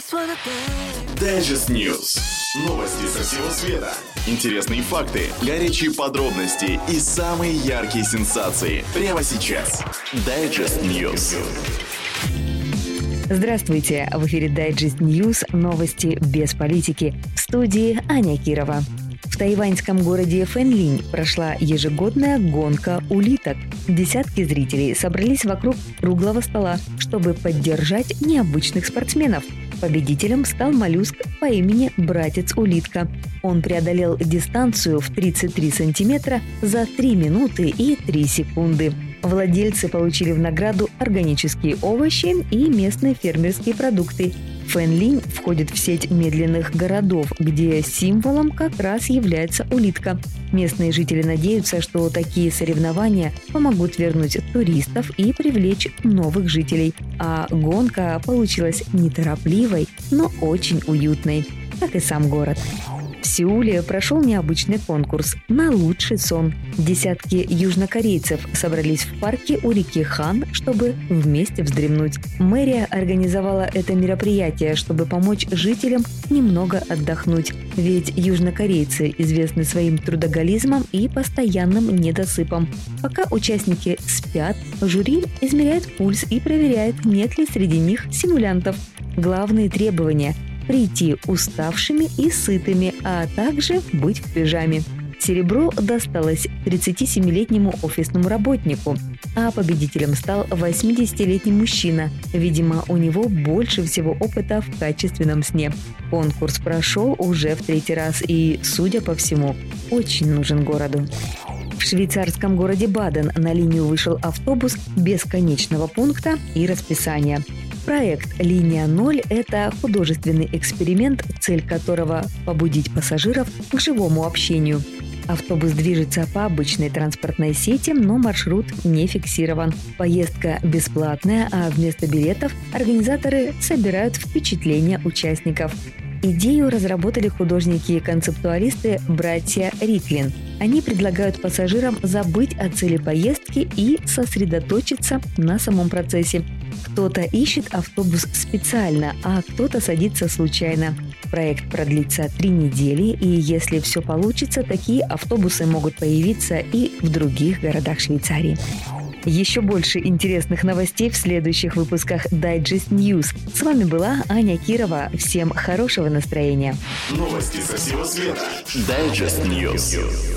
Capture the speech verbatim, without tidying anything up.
Digest News. Новости со всего света. Интересные факты, горячие подробности и самые яркие сенсации. Прямо сейчас. Digest News. Здравствуйте! В эфире Digest News. Новости без политики. В студии Аня Кирова. В тайваньском городе Фэнлинь прошла ежегодная гонка улиток. Десятки зрителей собрались вокруг круглого стола, чтобы поддержать необычных спортсменов. Победителем стал моллюск по имени Братец-улитка. Он преодолел дистанцию в тридцать три сантиметра за три минуты и три секунды. Владельцы получили в награду органические овощи и местные фермерские продукты. Фэнлинь входит в сеть медленных городов, где символом как раз является улитка. Местные жители надеются, что такие соревнования помогут вернуть туристов и привлечь новых жителей. А гонка получилась неторопливой, но очень уютной, как и сам город. В Сеуле прошел необычный конкурс на лучший сон. Десятки южнокорейцев собрались в парке у реки Хан, чтобы вместе вздремнуть. Мэрия организовала это мероприятие, чтобы помочь жителям немного отдохнуть. Ведь южнокорейцы известны своим трудоголизмом и постоянным недосыпом. Пока участники спят, жюри измеряет пульс и проверяет, нет ли среди них симулянтов. Главные требования – прийти уставшими и сытыми, а также быть в пижаме. Серебро досталось тридцатисемилетнему офисному работнику, а победителем стал восьмидесятилетний мужчина. Видимо, у него больше всего опыта в качественном сне. Конкурс прошел уже в третий раз и, судя по всему, очень нужен городу. В швейцарском городе Баден на линию вышел автобус без конечного пункта и расписания. Проект «Линия ноль» – это художественный эксперимент, цель которого – побудить пассажиров к живому общению. Автобус движется по обычной транспортной сети, но маршрут не фиксирован. Поездка бесплатная, а вместо билетов организаторы собирают впечатления участников. Идею разработали художники и концептуалисты братья Риклин. Они предлагают пассажирам забыть о цели поездки и сосредоточиться на самом процессе. Кто-то ищет автобус специально, а кто-то садится случайно. Проект продлится три недели, и если все получится, такие автобусы могут появиться и в других городах Швейцарии. Еще больше интересных новостей в следующих выпусках Digest News. С вами была Аня Кирова. Всем хорошего настроения. Новости со всего света. Digest News.